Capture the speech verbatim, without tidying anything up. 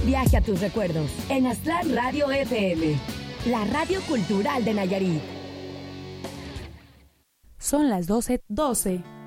viaje a tus recuerdos en Aztlán Radio F M, la radio cultural de Nayarit. Son las doce doce.